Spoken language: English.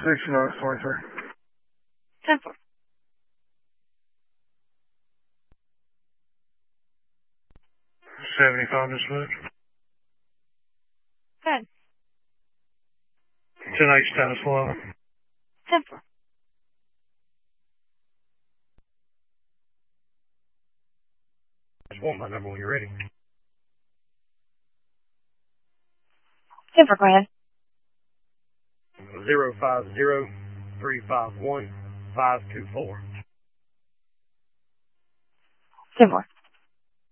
6923. 10-4. 75 dispatch. Good. 10-8 status low. 10-4. Just want my number when you're ready. 10-4, go ahead. 050-351-524. 10-4.